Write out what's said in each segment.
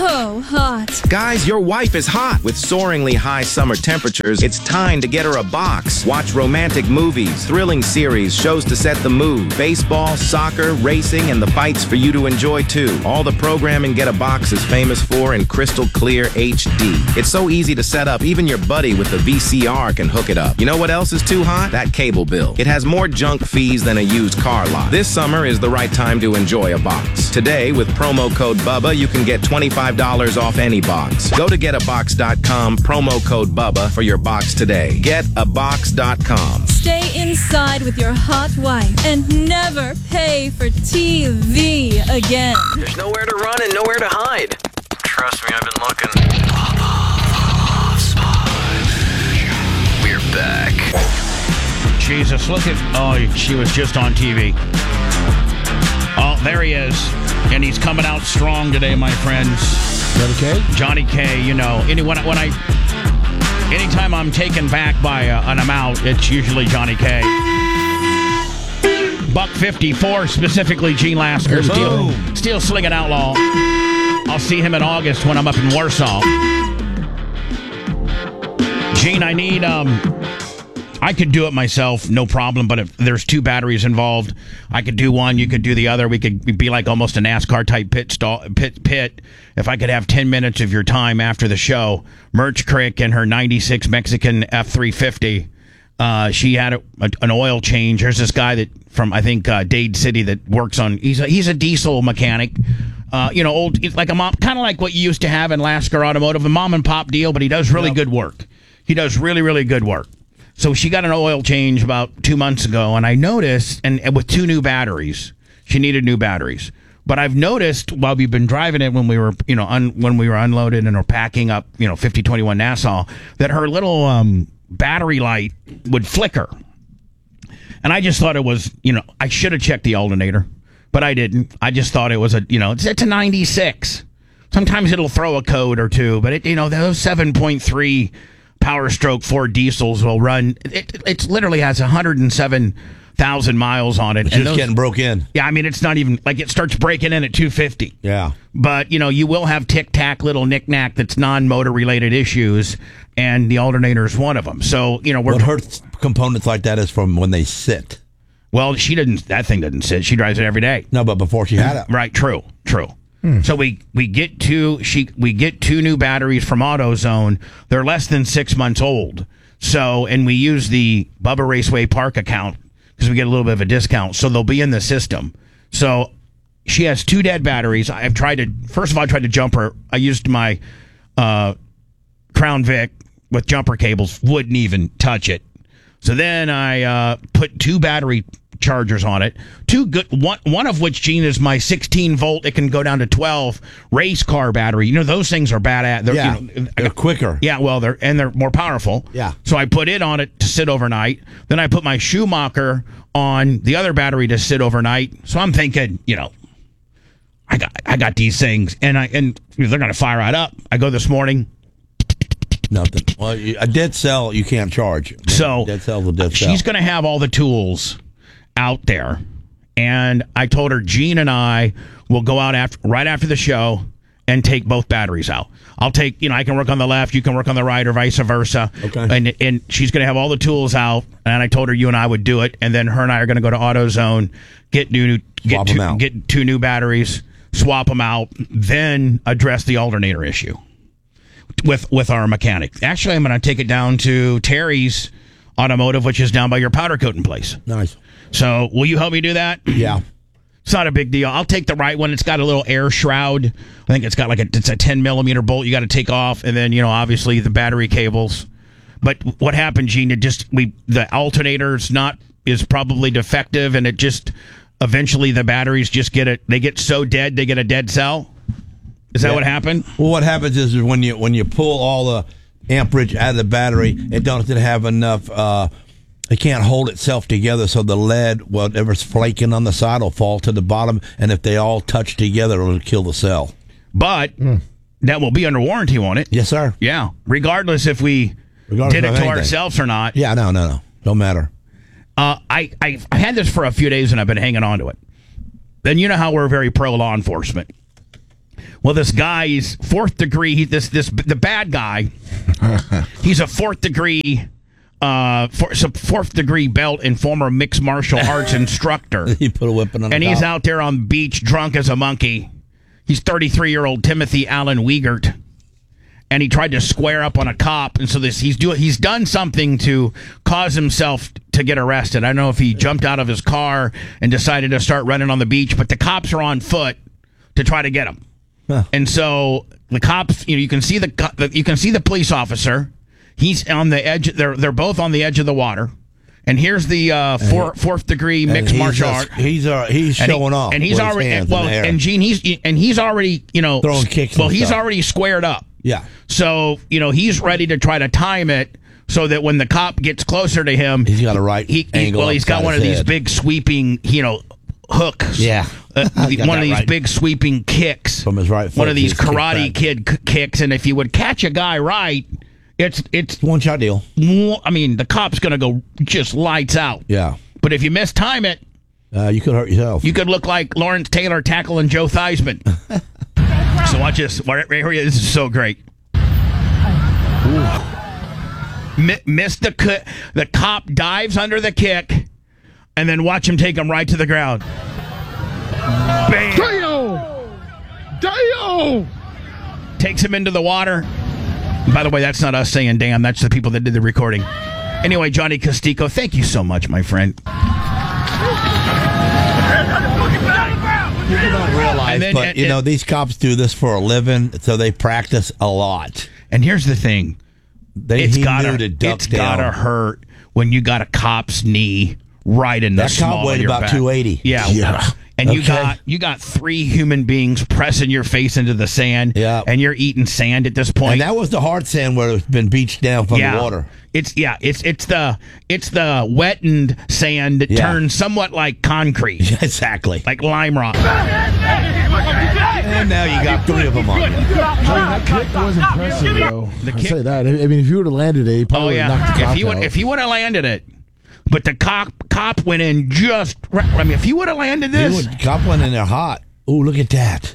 so hot. Guys, your wife is hot. With soaringly high summer temperatures, it's time to get her a box. Watch romantic movies, thrilling series, shows to set the mood, baseball, soccer, racing, and the fights for you to enjoy too. All the programming Get a Box is famous for in crystal clear HD. It's so easy to set up, even your buddy with the VCR can hook it up. You know what else is too hot? That cable bill. It has more junk fees than a used car lot. This summer is the right time to enjoy a box. Today, with promo code BUBBA, you can get $25 off any box. Go to getabox.com, promo code BUBBA for your box today. Getabox.com. Stay inside with your hot wife and never pay for TV again. There's nowhere to run and nowhere to hide. Trust me, I've been looking. We're back. Jesus, look at... Oh, she was just on TV. Oh, there he is. And he's coming out strong today, my friends. Johnny K? Johnny K, you know. Anytime I'm taken back by an amount, it's usually Johnny K. $154, specifically Gene Lasker. Steel Slinging Outlaw. I'll see him in August when I'm up in Warsaw. Gene, I need... I could do it myself, no problem, but if there's two batteries involved, I could do one, you could do the other. We could be like almost a NASCAR-type pit. If I could have 10 minutes of your time after the show, Merch Crick and her 96 Mexican F-350, she had an oil change. There's this guy that from, I think, Dade City that works on, he's a diesel mechanic. Old, like a mom, kind of like what you used to have in Lasker Automotive, a mom and pop deal, but he does really good work. He does really, really good work. So she got an oil change about 2 months ago, and I noticed, and with two new batteries, she needed new batteries. But I've noticed while we've been driving it when we were, when we were unloaded and were packing up, 5021 Nassau, that her little battery light would flicker. And I just thought it was, I should have checked the alternator, but I didn't. I just thought it was it's a 96. Sometimes it'll throw a code or two, but those 7.3 Power Stroke Ford diesels will run. It literally has 107,000 miles on it. It's just getting broke in. Yeah, I mean, it's not even like it starts breaking in at 250. Yeah. But, you will have tic-tac little knick-knack that's non-motor related issues, and the alternator is one of them. So, what hurts components like that is from when they sit. Well, that thing doesn't sit. She drives it every day. No, but before she had it. Right, true. So we get two new batteries from AutoZone. They're less than 6 months old. So, and we use the Bubba Raceway Park account because we get a little bit of a discount. So they'll be in the system. So she has two dead batteries. I tried to jump her. I used my Crown Vic with jumper cables. Wouldn't even touch it. So then I put two battery chargers on it. Two good, one of which, Gene, is my 16 volt. It can go down to 12 race car battery. Those things are badass. They're quicker. Yeah, well, they're more powerful. Yeah. So I put it on it to sit overnight. Then I put my Schumacher on the other battery to sit overnight. So I'm thinking, I got these things, and they're gonna fire right up. I go this morning. Nothing. Well, a dead cell you can't charge. So dead cell's a dead cell. She's gonna have all the tools out there, and I told her Gene and I will go out right after the show and take both batteries out. I'll take, I can work on the left, you can work on the right, or vice versa. Okay. And she's going to have all the tools out, and I told her you and I would do it, and then her and I are going to go to AutoZone, get two new batteries, swap them out, then address the alternator issue with our mechanic. Actually, I'm going to take it down to Terry's Automotive, which is down by your powder coating place. Nice. So, will you help me do that? Yeah. It's not a big deal. I'll take the right one. It's got a little air shroud. I think it's got it's a 10 millimeter bolt you got to take off, and then obviously the battery cables. But what happened, Gene? The alternator is probably defective, and it just eventually the batteries just they get so dead they get a dead cell. Is that what happened? Well, what happens is when you pull all the amperage out of the battery, it doesn't have enough. It can't hold itself together, so the lead, whatever's flaking on the side, will fall to the bottom, and if they all touch together, it'll kill the cell. But that will be under warranty, won't it? Yes, sir. Yeah, regardless if we did it to ourselves or not. Yeah, no, don't matter. I had this for a few days, and I've been hanging on to it. Then you know how we're very pro law enforcement. Well, this guy is 4th degree. The bad guy. He's a 4th degree. 4th degree belt and former mixed martial arts instructor. He put a weapon on. And he's out there on the beach drunk as a monkey. He's 33-year-old Timothy Allen Wiegert. And he tried to square up on a cop, and so he's done something to cause himself to get arrested. I don't know if he jumped out of his car and decided to start running on the beach, but the cops are on foot to try to get him. Huh. And so the cops, you can see the police officer. He's on the edge. They're both on the edge of the water. And here's the 4th degree mixed martial art. He's showing off. And he's already and Gene he's already throwing kicks. Well, he's already squared up. Yeah. So he's ready to try to time it so that when the cop gets closer to him, he's got a right angle. He's got one of these big sweeping hooks. Yeah. One of these big sweeping kicks from his right foot. One of these Karate Kid kicks, and if you would catch a guy right. It's one-shot deal. I mean, the cop's going to go just lights out. Yeah. But if you mistime it, you could hurt yourself. You could look like Lawrence Taylor tackling Joe Theismann. So watch this. Right here. This is so great. Missed the cop dives under the kick, and then watch him take him right to the ground. Bam! Damn! Takes him into the water. By the way, that's not us saying damn. That's the people that did the recording. Anyway, Johnny Costico, thank you so much, my friend. People don't realize, these cops do this for a living, so they practice a lot. And here's the thing. It's gotta hurt when you got a cop's knee right in the small cop weighed of your about back. 280. Yeah. And you got 3 human beings pressing your face into the sand, and you're eating sand at this point. And that was the hard sand where it's been beached down from the water. It's the wettened sand that turns somewhat like concrete. Yeah, exactly. Like lime rock. And now you got 3 of them on you. That kick was impressive, though. I'll say that. I mean, if you would have landed it, he probably would have knocked the cop out. If he would have landed it. But the cop went in just right. I mean, if he would have landed this... Cop went in there hot. Oh, look at that.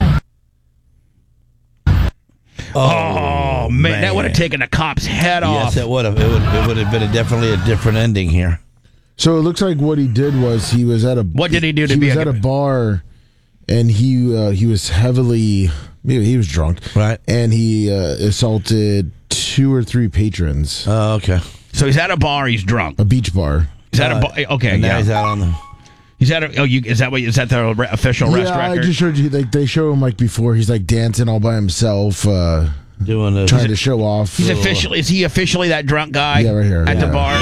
Oh, man. That would have taken the cop's head off. Yes, it would have. It would have been definitely a different ending here. So it looks like what he did was he was at a... What did he do He was at a bar, and he was heavily... He was drunk. Right. And he assaulted 2 or 3 patrons. Oh, okay. So he's at a bar, he's drunk. A beach bar. He's at a bar. Okay, and now he's out on the... He's at a... is that the official rest record? I just showed you. Like, they show him before. He's dancing all by himself, doing trying to show off. He's officially... Is he officially that drunk guy? Yeah, right here. At the bar?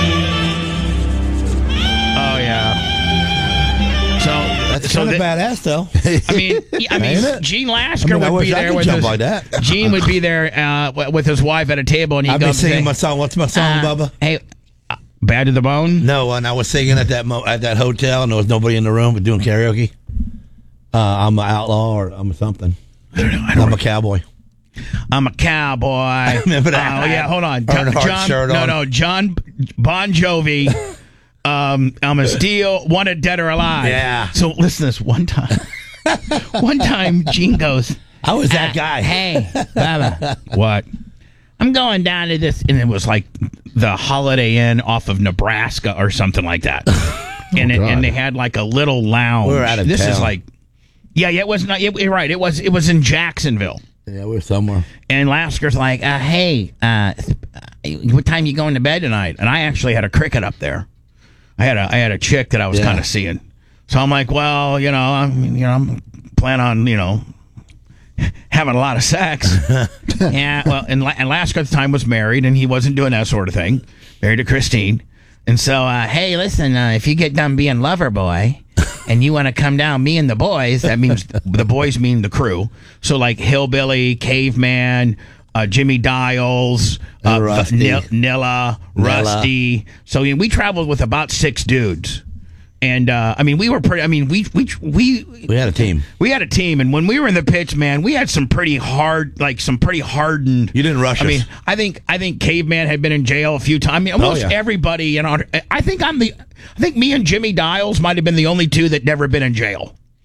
Oh, yeah. That's kind of badass, though. I mean, Gene Lasker would be there with his... like that. Gene would be there with his wife at a table, and he'd go... I've been singing my song. What's my song, Bubba? Hey... Bad to the Bone? No, and I was singing at that hotel, and there was nobody in the room, but doing karaoke. I'm an outlaw, or I'm something. I'm a cowboy. I'm a cowboy. Remember that? Oh yeah, hold on. John Bon Jovi. I'm a steal, wanted dead or alive. Yeah. So listen to this one time. One time, Gene goes, I was that guy. Hey, Baba. What? I'm going down to this, and it was like the Holiday Inn off of Nebraska or something like that. And they had like a little lounge. We were out of this town. is like, it was not. You're right. It was in Jacksonville. Yeah, we're somewhere. And Lasker's like, hey, what time you going to bed tonight? And I actually had a cricket up there. I had a chick that I was kind of seeing. So I'm like, well, I'm planning on, having a lot of sex. Yeah, well, and Lasker at the time was married, and he wasn't doing that sort of thing. Married to Christine. And so, hey, listen, if you get done being lover boy, and you want to come down, me and the boys, that means the boys mean the crew. So, like Hillbilly, Caveman, Jimmy Dials, Nilla, Rusty. So we traveled with about 6 dudes. And we were pretty. We had a team. We had a team, and when we were in the pits, man, we had some pretty hardened. You didn't rush us. I think Caveman had been in jail a few times. Almost everybody. I think me and Jimmy Dials might have been the only 2 that never been in jail.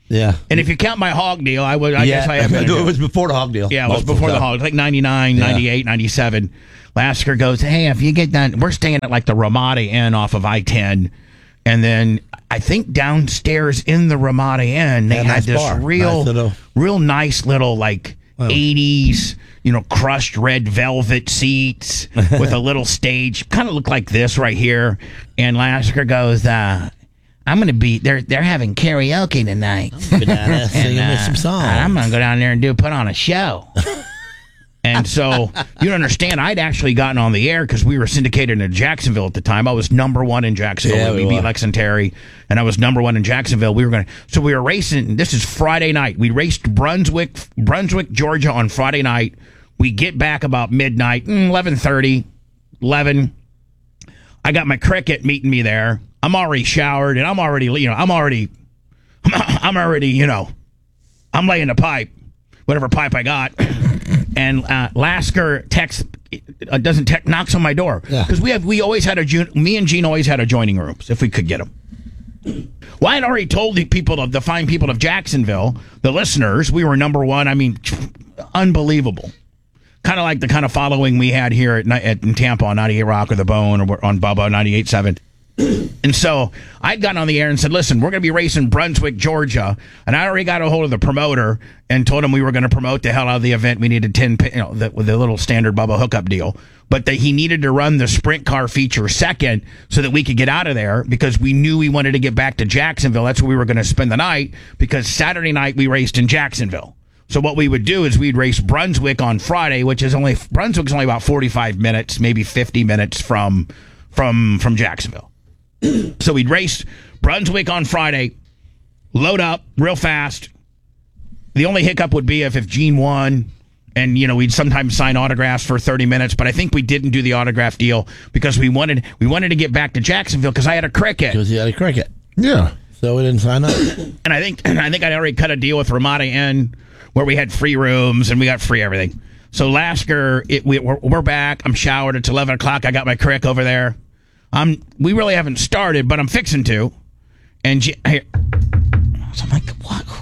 Yeah. And if you count my hog deal, I guess I am. It was before the hog deal. Yeah, it was before the hog. It was like 99, 98, 97. Lasker goes, hey, if you get done, we're staying at like the Ramada Inn off of I-10. And then I think downstairs in the Ramada Inn, they had this real nice little like 80s, crushed red velvet seats with a little stage. Kind of looked like this right here. And Lasker goes, I'm going to be, they're having karaoke tonight. Singing some songs. I'm going to go down there and put on a show. And so, you don't understand, I'd actually gotten on the air because we were syndicated in Jacksonville at the time. I was number one in Jacksonville. Yeah, we beat Lex and Terry, and I was number one in Jacksonville. We were racing, this is Friday night. We raced Brunswick, Georgia on Friday night. We get back about midnight, 11:30, 11. I got my cricket meeting me there. I'm already showered, and I'm laying the pipe, whatever pipe I got. And Lasker knocks on my door because me and Gene always had adjoining rooms if we could get them. Well, I had already told the fine people of Jacksonville, the listeners, we were number one. I mean, unbelievable. Kind of like the kind of following we had here in Tampa on 98 Rock or The Bone or on Bubba 98.7. And so I'd gotten on the air and said, listen, we're going to be racing Brunswick, Georgia. And I already got a hold of the promoter and told him we were going to promote the hell out of the event. We needed 10, with the little standard Bubba hookup deal. But that he needed to run the sprint car feature second so that we could get out of there because we knew we wanted to get back to Jacksonville. That's where we were going to spend the night because Saturday night we raced in Jacksonville. So what we would do is we'd race Brunswick on Friday, Brunswick's only about 45 minutes, maybe 50 minutes from Jacksonville. So we'd race Brunswick on Friday, load up real fast. The only hiccup would be if Gene won, and we'd sometimes sign autographs for 30 minutes. But I think we didn't do the autograph deal because we wanted to get back to Jacksonville because I had a cricket. Because you had a cricket, yeah. So we didn't sign up. And I think I'd already cut a deal with Ramada Inn where we had free rooms and we got free everything. So Lasker, we're back. I'm showered. It's 11 o'clock. I got my crick over there. We really haven't started, but I'm fixing to. And so I'm like,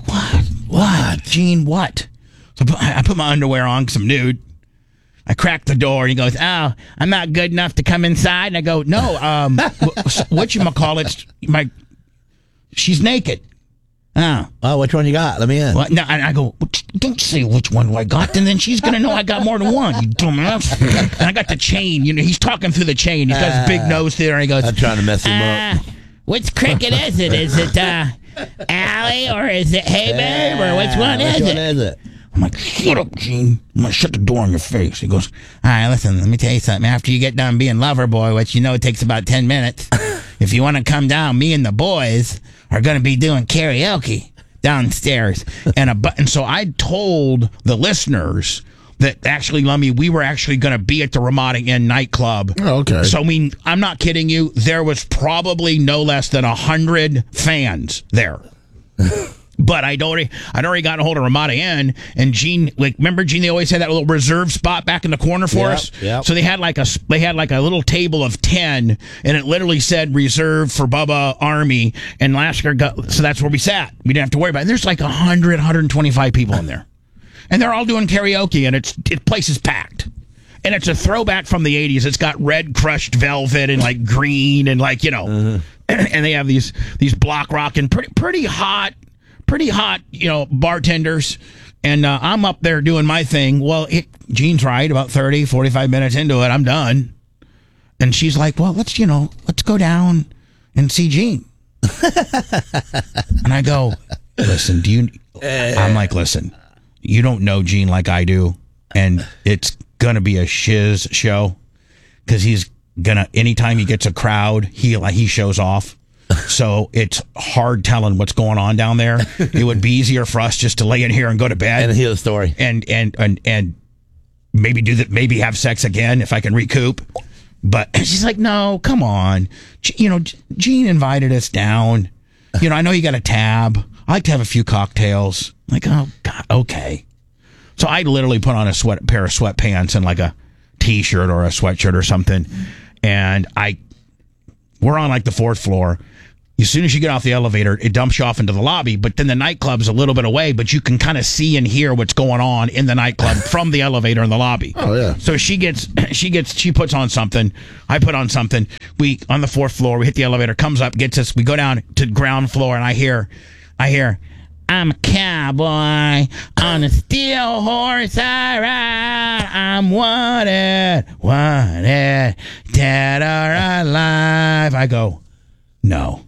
what? Gene, what? So I put my underwear on because I'm nude. I crack the door, and he goes, oh, I'm not good enough to come inside. And I go, no, whatchamacallit, she's naked. Oh, which one you got? Let me in. Well, no, and I go, don't say which one I got, and then she's going to know I got more than one, you dumbass. And I got the chain. He's talking through the chain. He's got his big nose there, and he goes, I'm trying to mess him up. Which cricket is it? Is it Allie, or is it Hey Babe, or which one is it? I'm like, shut up, Gene. I'm going to shut the door in your face. He goes, all right, listen, let me tell you something. After you get done being lover boy, which it takes about 10 minutes, if you want to come down, me and the boys are going to be doing karaoke downstairs. And so I told the listeners that actually, Lummy, we were actually going to be at the Ramada Inn nightclub. Oh, okay. So, I'm not kidding you. There was probably no less than 100 fans there. But I'd already gotten a hold of Ramada Inn, and Gene, remember Gene? They always had that little reserve spot back in the corner for us. Yep. So they had like a little table of 10, and it literally said reserved for Bubba Army. And Lasker so that's where we sat. We didn't have to worry about it. And there's like 125 people in there, and they're all doing karaoke, and the place is packed. And it's a throwback from the 80s. It's got red crushed velvet and like green and and they have these block rock and pretty hot, bartenders. And I'm up there doing my thing. Well, Gene's right, about 30, 45 minutes into it, I'm done. And she's like, well, let's go down and see Gene. And I go, listen, I'm like, listen, you don't know Gene like I do. And it's going to be a shiz show because anytime he gets a crowd, he shows off. So it's hard telling what's going on down there. It would be easier for us just to lay in here and go to bed and hear the story, and maybe have sex again if I can recoup. But she's like, no, come on. Gene invited us down. I know you got a tab. I like to have a few cocktails. I'm like, oh God, okay. So I literally put on a pair of sweatpants and like a t-shirt or a sweatshirt or something, and we're on like the fourth floor. As soon as you get off the elevator, it dumps you off into the lobby, but then the nightclub's a little bit away, but you can kind of see and hear what's going on in the nightclub from the elevator in the lobby. Oh, yeah. So she puts on something. I put on something. We, on the 4th floor, we hit the elevator, comes up, gets us, we go down to ground floor, and I hear, I'm a cowboy on a steel horse I ride. I'm wanted, dead or alive. I go, no.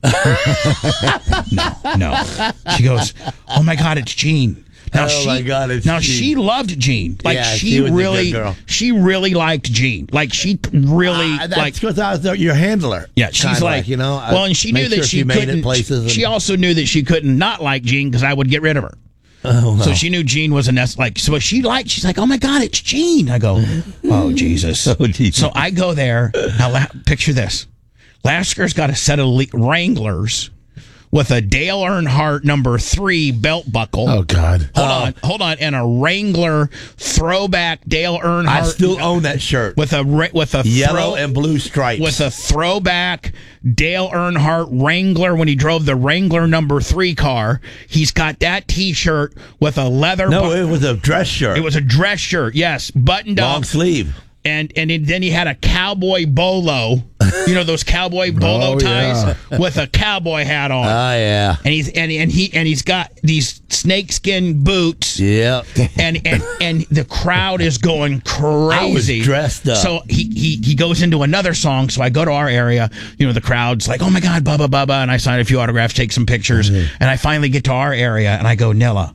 No. She goes, oh my God, it's Jean. Now Jean. She loved Jean. Like yeah, she was really, a good girl. She really liked Jean. Like she really that's because I was your handler. Yeah, she's like well, and she knew that she couldn't. She also knew that she couldn't not like Jean because I would get rid of her. Oh, no. So she knew Jean was a nest. Like so, she's like, oh my God, it's Jean. I go, oh Jesus. So I go there. Now picture this. Lasker's got a set of Wranglers with a Dale Earnhardt number 3 belt buckle. Oh God! Hold on, and a Wrangler throwback Dale Earnhardt. I still own that shirt with a yellow and blue stripes with a throwback Dale Earnhardt Wrangler when he drove the Wrangler number 3 car. He's got that T-shirt with a leather. No, it was a dress shirt. It was a dress shirt. Yes, buttoned long up, sleeve. And then he had a cowboy bolo, those cowboy bolo ties with a cowboy hat on. Oh yeah. And he's got these snakeskin boots. Yeah. And the crowd is going crazy. I was dressed up. So he goes into another song. So I go to our area. The crowd's like, oh my God, Bubba, and I sign a few autographs, take some pictures, and I finally get to our area, and I go, Nilla,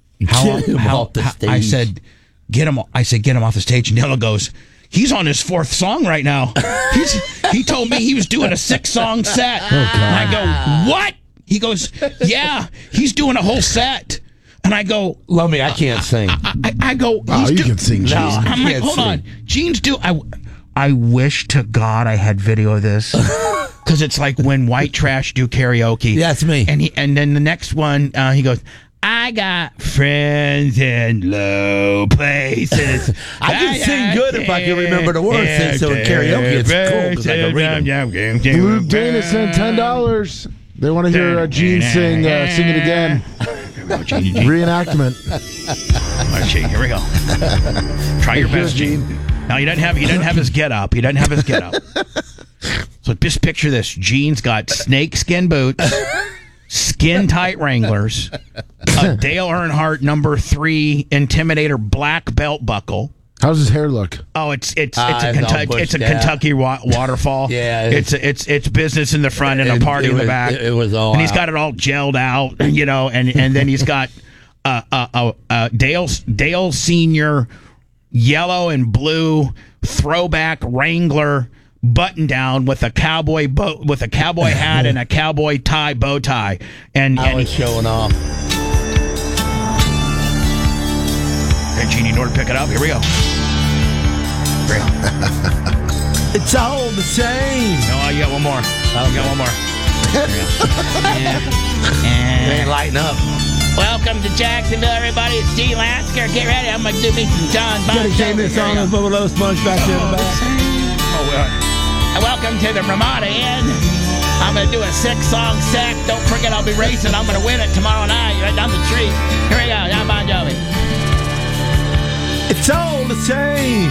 I said, get him off the stage. And Nilla goes, he's on his 4th song right now. He told me he was doing a 6-song set. Oh, and I go, what? He goes, yeah, he's doing a whole set. And I go, Lummy, I can't sing. I go, you can sing, Gene. No, I'm like, hold on. Gene's I wish to God I had video of this. Because it's like when White Trash do karaoke. Yeah, that's me. And then the next one, he goes, I got friends in low places. I can sing good if I can remember the words. So in karaoke, it's cool because I can read them. Blue Dana sent $10. They want to hear Gene sing it again. Reenactment. All right, Gene, here we go. Try your best, Gene. Now he doesn't have his get up. So just picture this. Gene's got snakeskin boots. Skin tight Wranglers, a Dale Earnhardt number 3 Intimidator black belt buckle. How's his hair look? Oh, it's a Kentucky waterfall. Yeah, it's business in the front and a party in the back. It was all. And he's got it all gelled out, and then he's got Dale Senior yellow and blue throwback Wrangler button down with a cowboy hat and a cowboy bow tie, and he's showing off. Hey, Gene, you know where to pick it up? Here we go. It's all the same. No, you got one more. You got one more. They lighten up. Welcome to Jacksonville, everybody. It's Gene Lasker. Get ready. I'm gonna do me some John Bon Jovi. Take this song of Bubba Sponge back there in the back. Welcome to the Ramada Inn. I'm going to do a 6-song set. Don't forget, I'll be racing. I'm going to win it tomorrow night right down the street. Here we go. John Bon Jovi. It's all the same.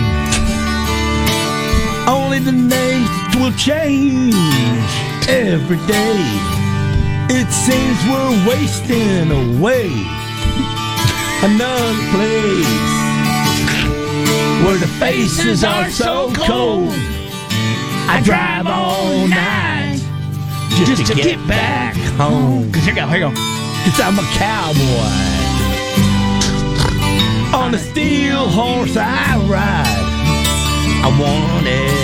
Only the names will change every day. It seems we're wasting away another place where the faces are so cold. I drive all night just to get back home. Here you go. Cause I'm a cowboy. On a steel horse I ride. I want it.